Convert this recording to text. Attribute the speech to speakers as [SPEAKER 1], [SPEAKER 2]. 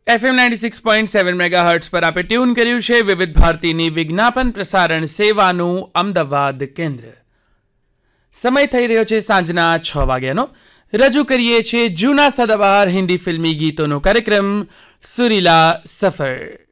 [SPEAKER 1] FM 96.7 megahertz પર આપે tune કર્યું છે વિવિધ ભારતીની વિજ્ઞાપન પ્રસારણ સેવાનું અમદાવાદ કેન્દ્ર. સમય થઈ રહ્યો છે સાંજના 6 વાગ્યાનો. રજૂ કરીએ છીએ જૂના સદાબહાર હિન્દી ફિલ્મી ગીતોનો કાર્યક્રમ સુરીલા સફર.